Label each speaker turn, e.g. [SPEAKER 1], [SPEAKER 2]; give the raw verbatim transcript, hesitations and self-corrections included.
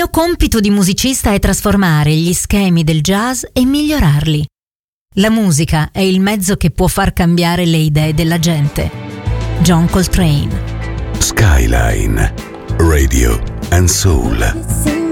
[SPEAKER 1] mio compito di musicista è trasformare gli schemi del jazz e migliorarli. La musica è il mezzo che può far cambiare le idee della gente. John Coltrane.
[SPEAKER 2] Skyline Radio and Soul.